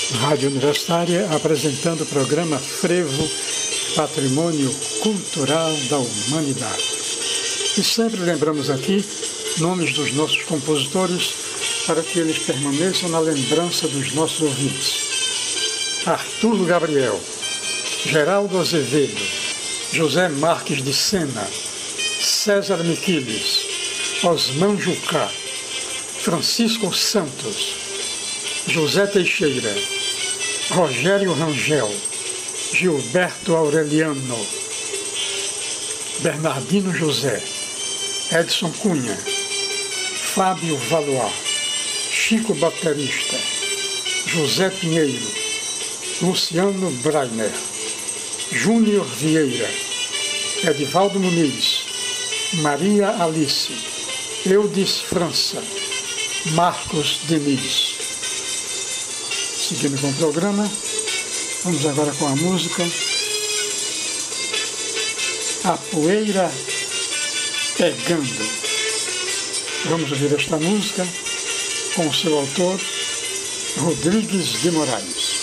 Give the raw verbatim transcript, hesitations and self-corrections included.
Rádio Universitária apresentando o programa Frevo, Patrimônio Cultural da Humanidade. E sempre lembramos aqui nomes dos nossos compositores para que eles permaneçam na lembrança dos nossos ouvintes. Arthur Gabriel, Geraldo Azevedo, José Marques de Sena, César Miquiles, Osman Jucá, Francisco Santos, José Teixeira, Rogério Rangel, Gilberto Aureliano, Bernardino José, Edson Cunha, Fábio Valois, Chico Baterista, José Pinheiro, Luciano Breiner, Júnior Vieira, Edivaldo Muniz, Maria Alice, Eudes França, Marcos Diniz. Seguindo com o programa, vamos agora com a música A Poeira Pegando. Vamos ouvir esta música com o seu autor, Rodrigues de Moraes.